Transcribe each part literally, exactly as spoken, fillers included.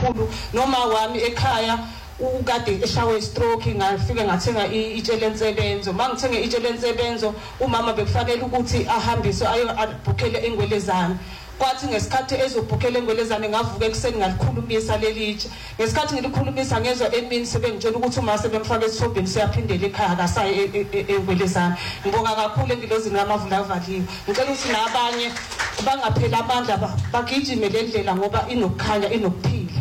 kakhulu noma wami ekhaya ukade eshawe stroke ngafike ngathenga itshele ensebenzo mangithenge itshele ensebenzo umama bekufanele ukuthi ahambiswe ayo abhukhele engwelezana kwathi ngesikhathi ezobhukhela engwelezane ngavuka ekseni ngalikhulumisa lelitshe ngesikhathi ngilikhulumisa ngezwe emini sebengitshela ukuthi uma sebemfaka esithombeni siyaphindela ekhaya akasaye engwelezane ngibonga kakhulu engilozini lamavula avaliwe ngicela ukuthi nabanye bangaphela amandla bagijime le ndlela ngoba inokukhanya inokuphila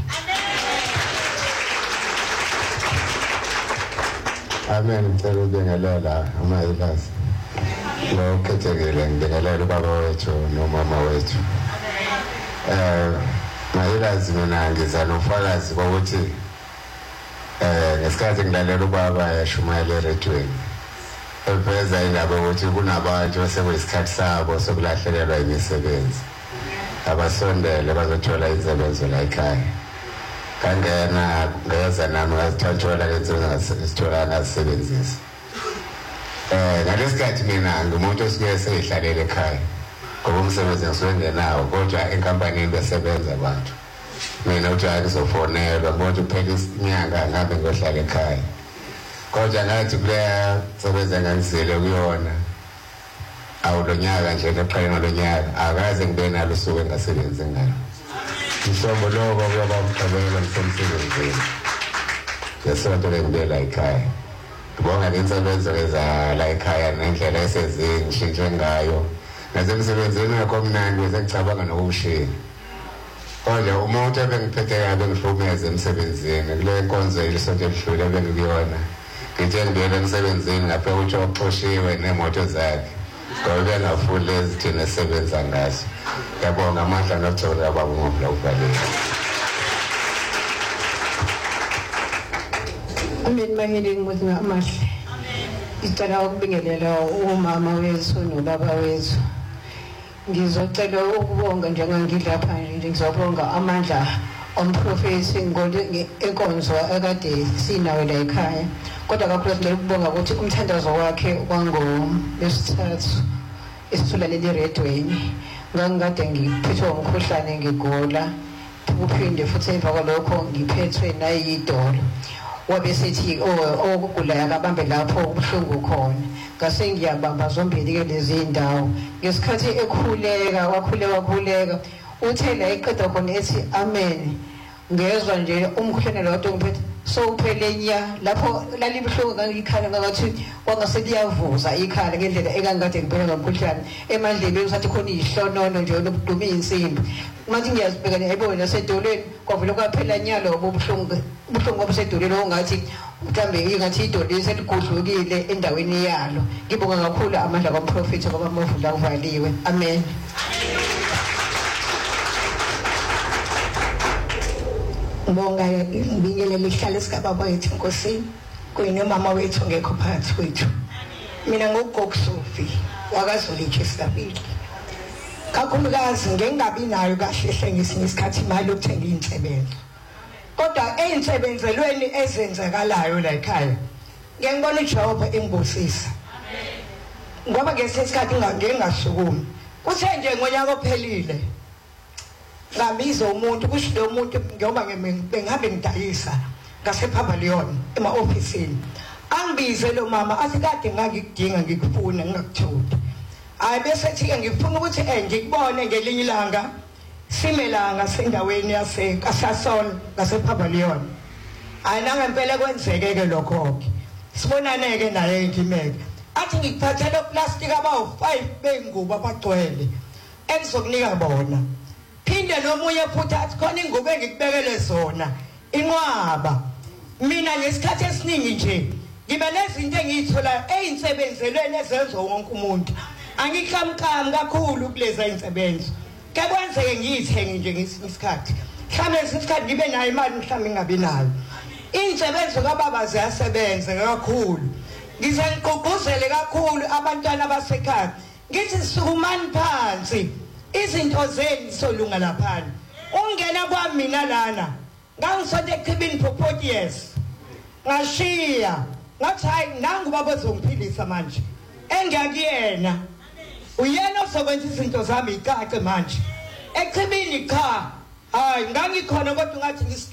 amen ngicela ukubingelela amayilazi lo khethekile ngibingelela ubaba wethu nomama wethu eh mayilazi mina ngizana ufakazi ukuthi eh ngesikhathi ngilalela ubaba yashumayela eredweni eveza indaba ukuthi kunabantu asebeyisikhathi sabo sokulahlekelwa imisebenzi abasondele bazothola izisebenzo la ekhaya kangena ngeza nami ngazithola lezinto ngasithola ngasebenzisa eh ngalesikhathi mina ngumuntu osike seyihlalele ekhaya ngoba umsebenzi ngisuwengenawo kodwa enkampanini besebenza abantu mina uthi akuzofonelwa ngoba uphela isinyanga ngabe ngohlala ekhaya kodwa ngathi kuleya sebenza ngizile kuyona awulonyaka nje eqhayeni lonyaka akaze ngibe nalo usuku engasebenzi ngalo mhlobo lokho kuyoba umthobelo msemsebenzini yesonto lengibe la ekhaya ngibonga lensebenzo eza la ekhaya nendlela esezingishintshe ngayo nasemsebenzini yakho mnandi bese ngicabanga nokushiya kodwa umuntu ebengiphethe kabe ngihlukumeze emsebenzini kule nkonzo elisonto elidlule bengikuyona ngithe ngibuyele emsebenzini ngapha ukuthi oxoshiwe nemoto zakhe ngoba bengafuni lezi thina esebenza ngazo yabonga amandla nokuthola abangumvula uvalile Amen maheli ngikuthi ngamahle ngicela ukubingelela umama wethu nobaba wethu ngizocela ukubonga njengangilapha nje ngizobonga amandla omprofesi ngole enkonzo ekade sinawe la ekhaya kodwa kakhulu sicela ukubonga ukuthi umthandazo wakhe kwango lesithathu esithula leli redweni ngangikade ngiphethwe umkhuhlane ngigola uphinde futhi emva kwalokho ngiphethwe nayidolo wabe sethi okugula yakabambe lapho ubuhlungu khona ngase ngiyabamba zombili ke lezi indawo ngesikhathi ekhuleka wakhuleka wakhuleka uthe la iqeda khona ethi amen ngezwe nje umkhuhlane lo ngiphethe so uphele nya lapho lalibuhlungu ngangikhala ngathi kwangase liyavuza ikhala ngendlela ekangade ngibheka ngomkhuhlane emandlebeni usathi khona ihlonono nje lokuduma insimbi manje ngiyazibheka ngiyibona nasedolweni kwavela kwaphela nya lo buhlungu buhlungu obusedolweni ongathi mhlambe ingathi idoli seligudlukile endaweni yalo ngibonga kakhulu amandla kaMprofeti ngoba amavula uvaliwe amen Bonga ngibingelela ihlale sikababa wethu Nkosini kuyena mama wethu ngekho phakathi kwethu mina ngogokusufi wakazolitshe sibili kakhulukazi ngengabi nayo kahle hle ngesinye isikhathi imali yokuthenga insebenzo kodwa einsebenzelweni ezenzekalayo la ekhaya ngiyangibona uJehova engibusisa ngoba ngesinye isikhathi ngingasukumi kuthe nje ngonyaka ophelile ngamiza umuntu kusho lo muntu ngoba bengabe ngidayisa ngasePavilion ema officeini angibize lo mama asikade ngakudinga ngikufuna ngingakuthola hayi bese thike ngifuna ukuthi eh ngikubone ngelinye ilanga simelanga sendaweni yase Kasasol ngasePavilion ayinanga impela kwenzeke ke lokho sibonane ke naye ngimeke athi ngikuphathela plastic abawu five bengubo abagcwele engizokunika bona phinde nomunye futhi athi khona ingubo engikubekele zona inqwaba mina ngesikhathi esiningi nje ngibe lezinto engiyithola einsebenzelweni ezenzo wonke umuntu angikhamkami kakhulu kulezi insebenzo ke kwenzeke ngiyithenge nje ngesikhathi mhlawumbe isikhathi ngibe nayo imali mhlawumbe ingabi nayo insebenzo kababa ziyasebenza kakhulu ngizangiqoqozele kakhulu abantwana basekhaya ngithi sukumani phansi izinto zenu solunga laphana ungena kwami mina lana ngangisonto ekhibini for forty years ngashiya ngathi hayi nangu baba uzongiphilisa manje engakuyena uyena ozokwenza izinto zami icace manje ekhibini cha hayi ngangikhona kodwa ngathi